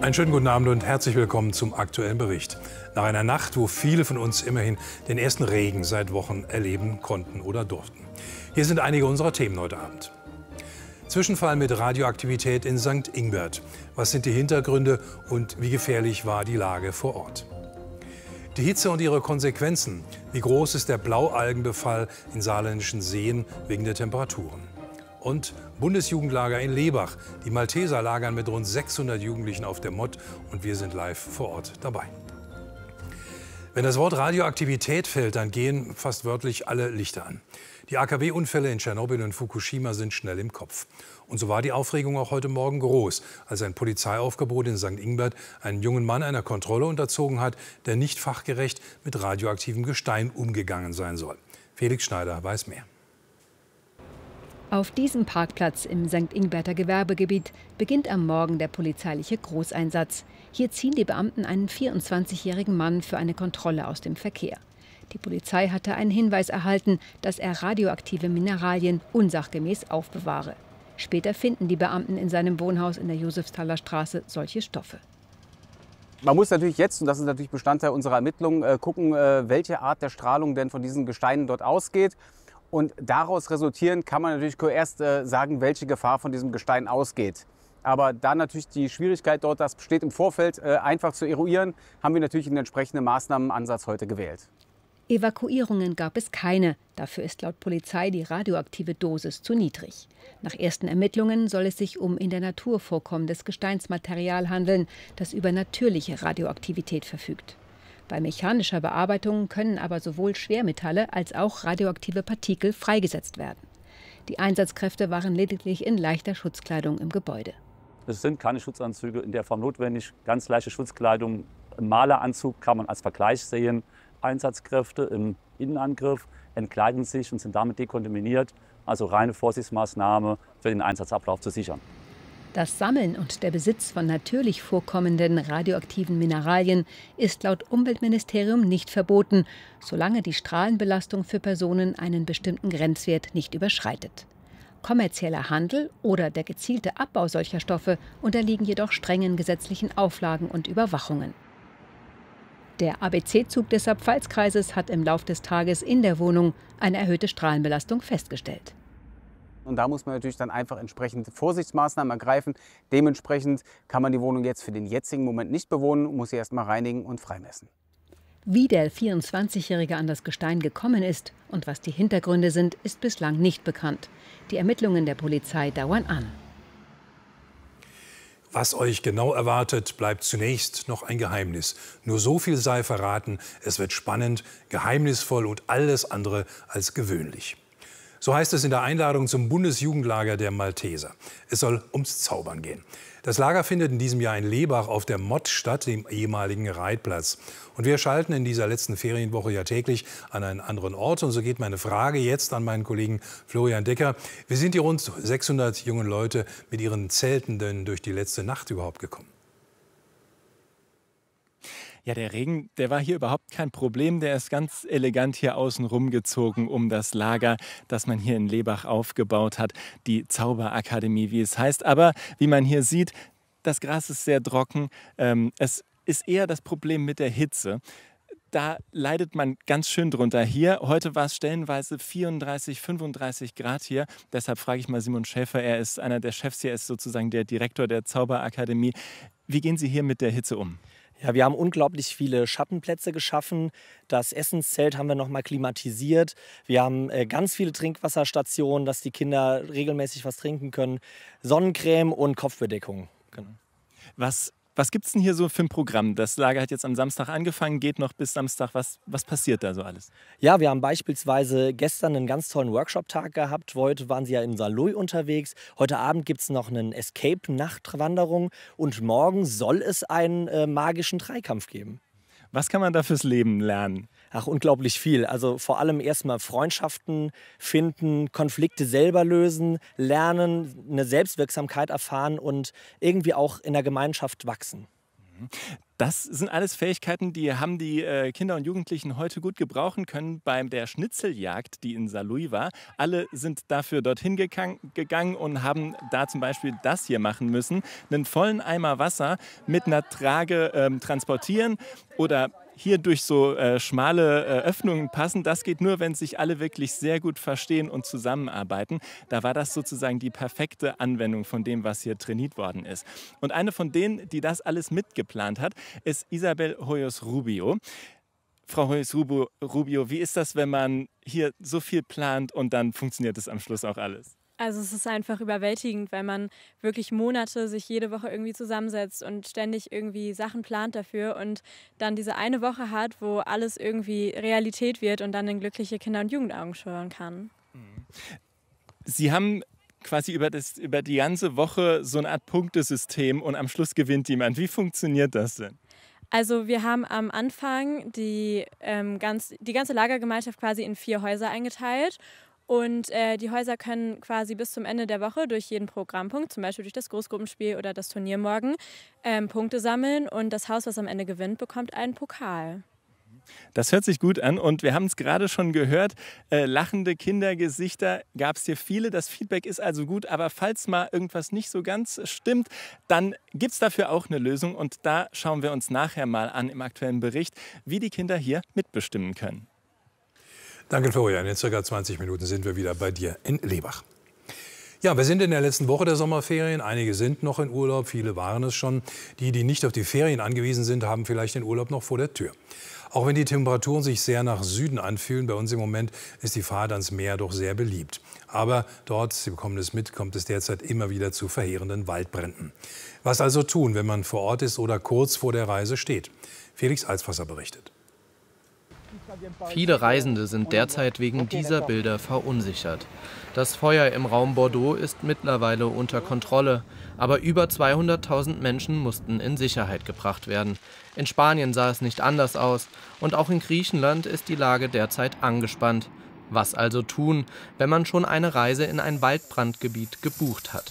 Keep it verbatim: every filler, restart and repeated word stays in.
Einen schönen guten Abend und herzlich willkommen zum aktuellen Bericht. Nach einer Nacht, wo viele von uns immerhin den ersten Regen seit Wochen erleben konnten oder durften. Hier sind einige unserer Themen heute Abend. Zwischenfall mit Radioaktivität in Sankt Ingbert. Was sind die Hintergründe und wie gefährlich war die Lage vor Ort? Die Hitze und ihre Konsequenzen. Wie groß ist der Blaualgenbefall in saarländischen Seen wegen der Temperaturen? Und Bundesjugendlager in Lebach. Die Malteser lagern mit rund sechshundert Jugendlichen auf der Mott und wir sind live vor Ort dabei. Wenn das Wort Radioaktivität fällt, dann gehen fast wörtlich alle Lichter an. Die A K W-Unfälle in Tschernobyl und Fukushima sind schnell im Kopf. Und so war die Aufregung auch heute Morgen groß, als ein Polizeiaufgebot in Sankt Ingbert einen jungen Mann einer Kontrolle unterzogen hat, der nicht fachgerecht mit radioaktivem Gestein umgegangen sein soll. Felix Schneider weiß mehr. Auf diesem Parkplatz im Sankt Ingberter Gewerbegebiet beginnt am Morgen der polizeiliche Großeinsatz. Hier ziehen die Beamten einen vierundzwanzigjährigen Mann für eine Kontrolle aus dem Verkehr. Die Polizei hatte einen Hinweis erhalten, dass er radioaktive Mineralien unsachgemäß aufbewahre. Später finden die Beamten in seinem Wohnhaus in der Josefsthaler Straße solche Stoffe. Man muss natürlich jetzt, und das ist natürlich Bestandteil unserer Ermittlungen, gucken, welche Art der Strahlung denn von diesen Gesteinen dort ausgeht. Und daraus resultierend kann man natürlich erst äh, sagen, welche Gefahr von diesem Gestein ausgeht. Aber da natürlich die Schwierigkeit dort, das besteht im Vorfeld, äh, einfach zu eruieren, haben wir natürlich einen entsprechenden Maßnahmenansatz heute gewählt. Evakuierungen gab es keine. Dafür ist laut Polizei die radioaktive Dosis zu niedrig. Nach ersten Ermittlungen soll es sich um in der Natur vorkommendes Gesteinsmaterial handeln, das über natürliche Radioaktivität verfügt. Bei mechanischer Bearbeitung können aber sowohl Schwermetalle als auch radioaktive Partikel freigesetzt werden. Die Einsatzkräfte waren lediglich in leichter Schutzkleidung im Gebäude. Es sind keine Schutzanzüge in der Form notwendig. Ganz leichte Schutzkleidung, im Maleranzug kann man als Vergleich sehen. Einsatzkräfte im Innenangriff entkleiden sich und sind damit dekontaminiert. Also reine Vorsichtsmaßnahme für den Einsatzablauf zu sichern. Das Sammeln und der Besitz von natürlich vorkommenden radioaktiven Mineralien ist laut Umweltministerium nicht verboten, solange die Strahlenbelastung für Personen einen bestimmten Grenzwert nicht überschreitet. Kommerzieller Handel oder der gezielte Abbau solcher Stoffe unterliegen jedoch strengen gesetzlichen Auflagen und Überwachungen. Der A B C-Zug des Saar-Pfalz-Kreises hat im Lauf des Tages in der Wohnung eine erhöhte Strahlenbelastung festgestellt. Und da muss man natürlich dann einfach entsprechend Vorsichtsmaßnahmen ergreifen. Dementsprechend kann man die Wohnung jetzt für den jetzigen Moment nicht bewohnen, muss sie erst mal reinigen und freimessen. Wie der vierundzwanzigjährige an das Gestein gekommen ist und was die Hintergründe sind, ist bislang nicht bekannt. Die Ermittlungen der Polizei dauern an. Was euch genau erwartet, bleibt zunächst noch ein Geheimnis. Nur so viel sei verraten, es wird spannend, geheimnisvoll und alles andere als gewöhnlich. So heißt es in der Einladung zum Bundesjugendlager der Malteser. Es soll ums Zaubern gehen. Das Lager findet in diesem Jahr in Lebach auf der Mott statt, dem ehemaligen Reitplatz. Und wir schalten in dieser letzten Ferienwoche ja täglich an einen anderen Ort. Und so geht meine Frage jetzt an meinen Kollegen Florian Decker. Wie sind die rund sechshundert jungen Leute mit ihren Zelten denn durch die letzte Nacht überhaupt gekommen? Ja, der Regen, der war hier überhaupt kein Problem. Der ist ganz elegant hier außen rumgezogen um das Lager, das man hier in Lebach aufgebaut hat. Die Zauberakademie, wie es heißt. Aber wie man hier sieht, das Gras ist sehr trocken. Ähm, es ist eher das Problem mit der Hitze. Da leidet man ganz schön drunter. Hier, heute war es stellenweise vierunddreißig, fünfunddreißig Grad hier. Deshalb frage ich mal Simon Schäfer, er ist einer der Chefs hier, er ist sozusagen der Direktor der Zauberakademie. Wie gehen Sie hier mit der Hitze um? Ja, wir haben unglaublich viele Schattenplätze geschaffen. Das Essenszelt haben wir noch mal klimatisiert. Wir haben äh, ganz viele Trinkwasserstationen, dass die Kinder regelmäßig was trinken können. Sonnencreme und Kopfbedeckung. Genau. Was, was gibt es denn hier so für ein Programm? Das Lager hat jetzt am Samstag angefangen, geht noch bis Samstag. Was, was passiert da so alles? Ja, wir haben beispielsweise gestern einen ganz tollen Workshop-Tag gehabt. Heute waren Sie ja in Saarlouis unterwegs. Heute Abend gibt es noch einen Escape-Nachtwanderung. Und morgen soll es einen äh, magischen Dreikampf geben. Was kann man da fürs Leben lernen? Ach, unglaublich viel. Also vor allem erstmal Freundschaften finden, Konflikte selber lösen, lernen, eine Selbstwirksamkeit erfahren und irgendwie auch in der Gemeinschaft wachsen. Das sind alles Fähigkeiten, die haben die äh, Kinder und Jugendlichen heute gut gebrauchen können bei der Schnitzeljagd, die in Saarlouis war. Alle sind dafür dorthin gegangen, gegangen und haben da zum Beispiel das hier machen müssen. Einen vollen Eimer Wasser mit einer Trage ähm, transportieren oder hier durch so äh, schmale äh, Öffnungen passen. Das geht nur, wenn sich alle wirklich sehr gut verstehen und zusammenarbeiten. Da war das sozusagen die perfekte Anwendung von dem, was hier trainiert worden ist. Und eine von denen, die das alles mitgeplant hat, ist Isabel Hoyos Rubio. Frau Hoyos Rubio, wie ist das, wenn man hier so viel plant und dann funktioniert es am Schluss auch alles? Also es ist einfach überwältigend, weil man wirklich Monate sich jede Woche irgendwie zusammensetzt und ständig irgendwie Sachen plant dafür und dann diese eine Woche hat, wo alles irgendwie Realität wird und dann in glückliche Kinder- und Jugendaugen schauen kann. Sie haben quasi über, das, über die ganze Woche so eine Art Punktesystem und am Schluss gewinnt jemand. Wie funktioniert das denn? Also wir haben am Anfang die, ähm, ganz, die ganze Lagergemeinschaft quasi in vier Häuser eingeteilt. Und äh, die Häuser können quasi bis zum Ende der Woche durch jeden Programmpunkt, zum Beispiel durch das Großgruppenspiel oder das Turnier morgen, ähm, Punkte sammeln. Und das Haus, was am Ende gewinnt, bekommt einen Pokal. Das hört sich gut an und wir haben es gerade schon gehört, äh, lachende Kindergesichter gab es hier viele. Das Feedback ist also gut, aber falls mal irgendwas nicht so ganz stimmt, dann gibt es dafür auch eine Lösung. Und da schauen wir uns nachher mal an im aktuellen Bericht, wie die Kinder hier mitbestimmen können. Danke, Florian. In circa zwanzig Minuten sind wir wieder bei dir in Lebach. Ja, wir sind in der letzten Woche der Sommerferien. Einige sind noch in Urlaub, viele waren es schon. Die, die nicht auf die Ferien angewiesen sind, haben vielleicht den Urlaub noch vor der Tür. Auch wenn die Temperaturen sich sehr nach Süden anfühlen, bei uns im Moment ist die Fahrt ans Meer doch sehr beliebt. Aber dort, Sie bekommen es mit, kommt es derzeit immer wieder zu verheerenden Waldbränden. Was also tun, wenn man vor Ort ist oder kurz vor der Reise steht? Felix Alsfasser berichtet. Viele Reisende sind derzeit wegen dieser Bilder verunsichert. Das Feuer im Raum Bordeaux ist mittlerweile unter Kontrolle, aber über zweihunderttausend Menschen mussten in Sicherheit gebracht werden. In Spanien sah es nicht anders aus und auch in Griechenland ist die Lage derzeit angespannt. Was also tun, wenn man schon eine Reise in ein Waldbrandgebiet gebucht hat?